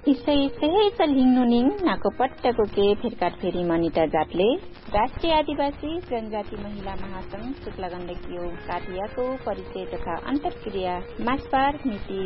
इसै चल हिङनुनिङ नाको पट्टको के फेरकाट फेरि मनिता जातले राष्ट्रिय आदिवासी जनजाति महिला महासंघ शुक्ला गण्डकी काटियाको परिचय तथा अन्तर्क्रिया मासबार मिति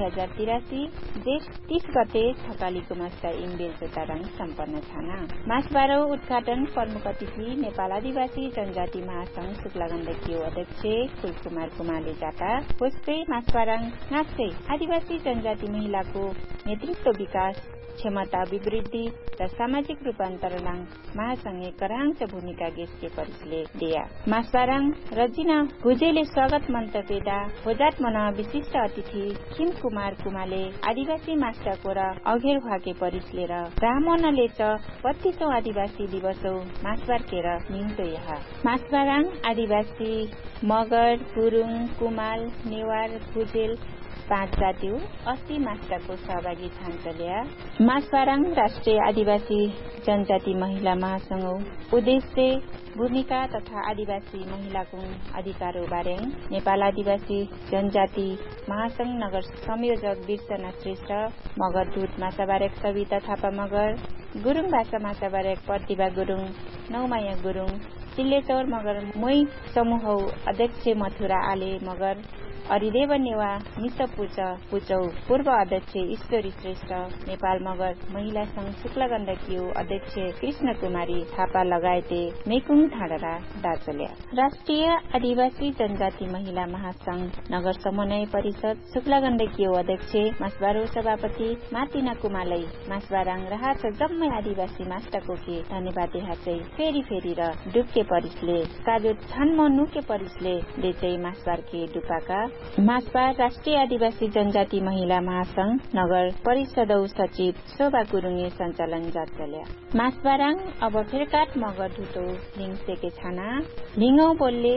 2083 जेठ 30 गते थकाली गुमास्ता इनबेल चोटारङ सम्पन्न छान मासबार उद्घाटन प्रमुख अतिथि नेपाल आदिवासी जनजाति महासंघ शुक्ला गण्डकी अध्यक्ष कुलकुमार कुमारले जाता पुष्पे मासबारङ नास्दै आदिवासी जनजाति महिलाको नेतृत्व विकास क्षमता अभिवृद्धि र सामाजिक रूपान्तरण महासंघे करांच भूमिका गेसके परिसले दिया मासबारङ रजिना भुजेले स्वागत मन्तव्य दा होजात मना विशिष्ट अतिथि खिम कुमार कुमाले आदिवासी मास्टरको र अघेर भाके परिसले र ब्राह्मणले च 32औं आदिवासी दिवसौ मासबार केर निम्तो यहाँ मासबारङ आदिवासी मगर गुरुङ कुमाल नेवार भुजेल 5 जातिउ 80 मास्टरको सहभागी छान्चल्या मासबारङ राष्ट्रिय आदिवासी जनजाति महिला महासंघ उद्देश्य भूमिका तथा आदिवासी महिलाको अधिकारौ बारे नेपाल आदिवासी जनजाति महासंघ नगर संयोजक बिरसना श्रेष्ठ मगर दूत माछाबारेक सविता थापा मगर गुरुङ भाषा माछाबारेक प्रतिभा गुरुङ नौमाया गुरुङ चिल्लेचौर मगर मोई समूह अध्यक्ष मथुरा आले मगर अरिदेव नेवा मिसपुच पुचौ पूर्व अध्यक्ष ईश्वरी श्रेष्ठ नेपाल मगर महिला संघ शुक्ला गण्डकी अध्यक्ष कृष्ण कुमारी थापा लगायते मेकुङ ढाडरा दाचल्या राष्ट्रिय आदिवासी जनजाति महिला महासंघ नगर समन्वय परिषद शुक्ला गण्डकी अध्यक्ष मासबारो सभापति मातिना कुमालै मासबारङ राहत जम्मै आदिवासी मास्टरको के धन्यवाद हाचै फेरि र डुक्के परिसले काजो छान्म नुके परिसले देचै मासबार के डुपाका मासबार राष्ट्रिय आदिवासी जनजाति महिला महासंघ नगर परिषद सचिव शोभा गुरुङे सञ्चालन जाचल्या मासबारङ अब फेरकाट मगर धुतो लिङ सेके छाना लिङौ बोलले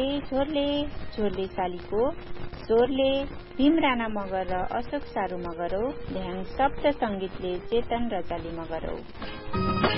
झोरले सालीको जोरले भीमराना मगर र अशोक सारू मगरौ ध्यान शब्द संगीतले चेतन रजाली मगरौ